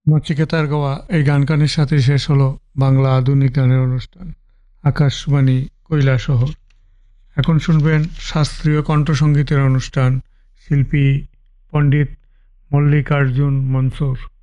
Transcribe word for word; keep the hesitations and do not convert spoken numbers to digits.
নচিকেতার গাওয়া এই গান গানের সাথে শেষ হলো বাংলা আধুনিক গানের অনুষ্ঠান আকাশবাণী কৈলাসহর। এখন শুনবেন শাস্ত্রীয় কণ্ঠসঙ্গীতের অনুষ্ঠান, শিল্পী পণ্ডিত মল্লিকার্জুন মনসুর।